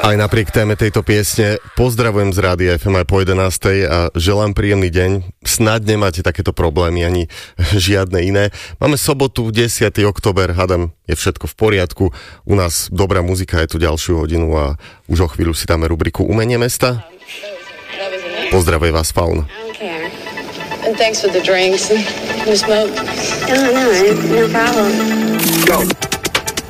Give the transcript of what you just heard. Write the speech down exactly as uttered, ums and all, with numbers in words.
Aj napriek téme tejto piesne pozdravujem z Rádia ef em aj po jedenástej a želám príjemný deň. Snad nemáte takéto problémy ani žiadne iné. Máme sobotu, desiateho október, hádam, je všetko v poriadku. U nás dobrá muzika je tu ďalšiu hodinu a už o chvíľu si dáme rubriku Umenie mesta. Pozdravuje vás Faun. And thanks for the drinks and the smoke. No, no, no problem. Go.